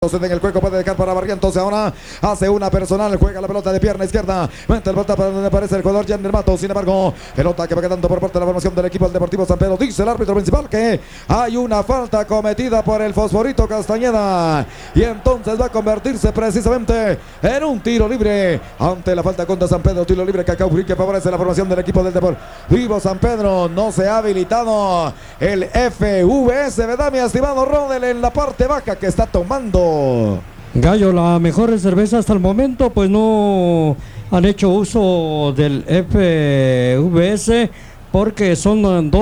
En el juego puede dejar para Barrientos. Ahora hace una personal. Juega la pelota de pierna izquierda. Mete la pelota para donde aparece el jugador Jander Mato. Sin embargo, pelota que va quedando por parte de la formación del equipo del Deportivo San Pedro. Dice el árbitro principal que hay una falta cometida por el Fosforito Castañeda. Y entonces va a convertirse precisamente en un tiro libre. Ante la falta contra San Pedro. Tiro libre que favorece la formación del equipo del Deportivo San Pedro. No se ha habilitado el FVS, ¿verdad, mi estimado Rodel? En la parte baja que está tomando Gallo, la mejor cerveza hasta el momento, pues no han hecho uso del FVS porque son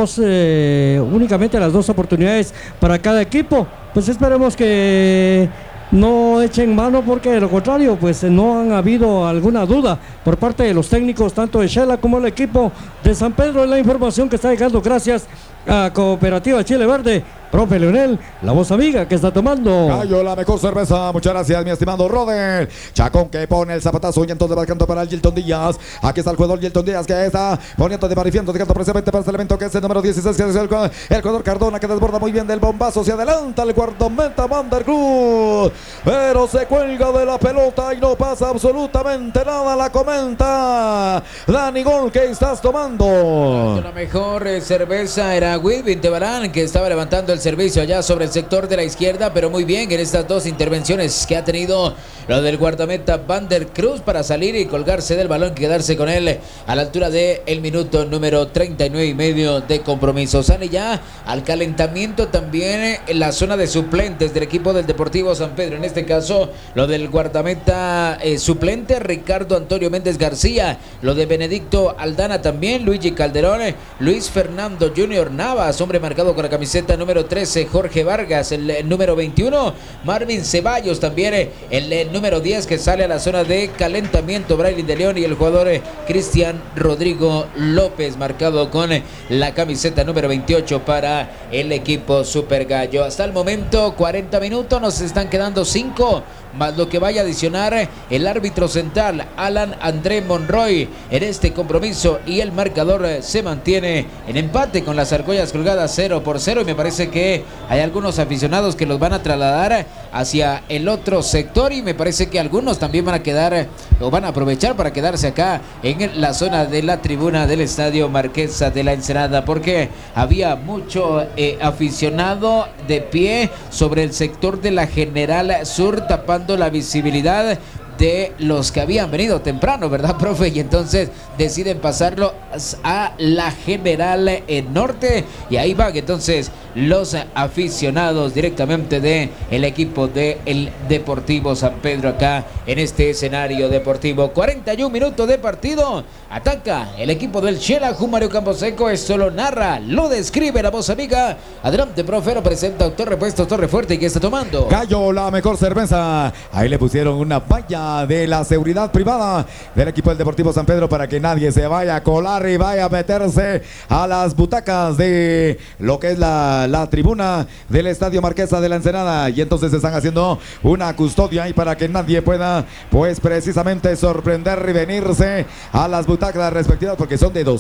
únicamente las dos oportunidades para cada equipo. Pues esperemos que no echen mano, porque de lo contrario pues no han habido alguna duda por parte de los técnicos tanto de Shela como el equipo de San Pedro. Es la información que está llegando gracias a Cooperativa Chile Verde. Profe Leonel, la voz amiga que está tomando Gallo, la mejor cerveza. Muchas gracias, mi estimado Rodel. Chacón que pone el zapatazo y entonces va canto para el Gilton Díaz. Aquí está el jugador Gilton Díaz que está poniendo de manifiento, dejando precisamente para este elemento que es el número 16, que es el jugador Cardona, que desborda muy bien del bombazo. Se adelanta el guardameta Van der Cruz, pero se cuelga de la pelota y no pasa absolutamente nada. La comenta Dani Gol, que estás tomando. La mejor cerveza era Wilvin Tebarán, que estaba levantando el servicio allá sobre el sector de la izquierda, pero muy bien en estas dos intervenciones que ha tenido lo del guardameta Van der Cruz para salir y colgarse del balón, quedarse con él a la altura del minuto número 39 y medio de compromiso. Sale ya al calentamiento también en la zona de suplentes del equipo del Deportivo San Pedro, en este caso lo del guardameta suplente Ricardo Antonio Méndez García, lo de Benedicto Aldana también, Luigi Calderón, Luis Fernando Junior Navas, hombre marcado con la camiseta número 13, Jorge Vargas, el número 21, Marvin Ceballos también, el número 10 que sale a la zona de calentamiento, Braylin de León, y el jugador Cristian Rodrigo López, marcado con la camiseta número 28 para el equipo Super Gallo. Hasta el momento 40 minutos, nos están quedando 5 más lo que vaya a adicionar el árbitro central Alan André Monroy en este compromiso, y el marcador se mantiene en empate con las argollas colgadas 0-0, y me parece que hay algunos aficionados que los van a trasladar hacia el otro sector, y me parece que algunos también van a quedar o van a aprovechar para quedarse acá en la zona de la tribuna del Estadio Marquesa de la Ensenada, porque había mucho aficionado de pie sobre el sector de la General Sur, tapando la visibilidad de los que habían venido temprano, ¿verdad, profe? Y entonces deciden pasarlo a la General Norte, y ahí van entonces los aficionados directamente de el equipo de el Deportivo San Pedro acá en este escenario deportivo. 41 minutos de partido, ataca el equipo del Shela. Mario Camposeco esto lo narra, lo describe la voz amiga. Adelante, profe, lo presenta Doctor Repuestos Torre Fuerte, y que está tomando Gallo, la mejor cerveza. Ahí le pusieron una valla de la seguridad privada del equipo del Deportivo San Pedro para que nadie se vaya a colar y vaya a meterse a las butacas de lo que es la tribuna del Estadio Marquesa de la Ensenada, y entonces están haciendo una custodia ahí para que nadie pueda pues precisamente sorprender y venirse a las butacas respectivas, porque son de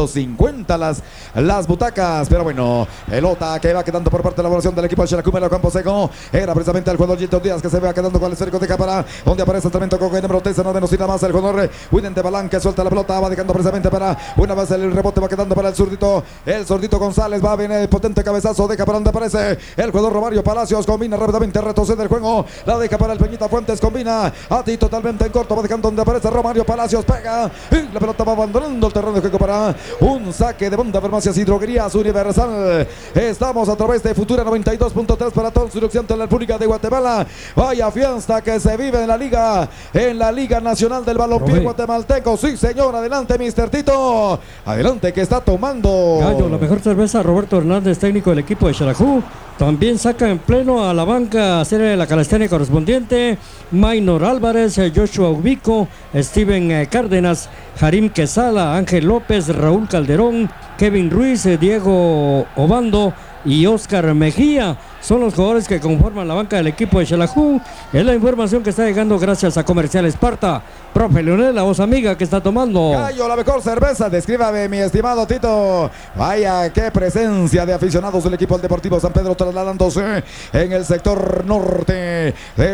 250 las butacas. Pero bueno, pelota que va quedando por parte de la evaluación del equipo de Xalacumelo Campo Seco, era precisamente el jugador Gilton Díaz que se va quedando con el esférico de para donde aparece el talento con el número 13, no menos y nada más el jugador Widen de Balán, que suelta la pelota, va dejando precisamente para una vez el rebote, va quedando para el zurdito González, va bien el potente cabezazo, deja para donde aparece el jugador Romario Palacios, combina rápidamente, retrocede el juego, la deja para el Peñita Fuentes, combina a ti totalmente en corto, va dejando donde aparece Romario Palacios, pega y la pelota va abandonando el terreno de juego para un saque de banda. Farmacias y Droguerías Universal, estamos a través de Futura 92.3 para todo el suroccidente de la República de Guatemala. Vaya fiesta que se vive en la Liga Nacional del Balompié Guatemalteco. Sí, señor, adelante, Mr. Tito, adelante, que está tomando Gallo, la mejor cerveza. Roberto Hernández, técnico del equipo de Xelajú, también saca en pleno a la banca a serie de la calistenia correspondiente Maynor Álvarez, Joshua Ubico, Steven Cárdenas, Jarim Quesala, Ángel López, Raúl Calderón, Kevin Ruiz, Diego Obando y Oscar Mejía. Son los jugadores que conforman la banca del equipo de Xelajú. Es la información que está llegando gracias a Comercial Esparta. Profe Leonel, la voz amiga que está tomando Gallo, la mejor cerveza. Descríbame, mi estimado Tito. Vaya, qué presencia de aficionados del equipo del Deportivo San Pedro trasladándose en el sector norte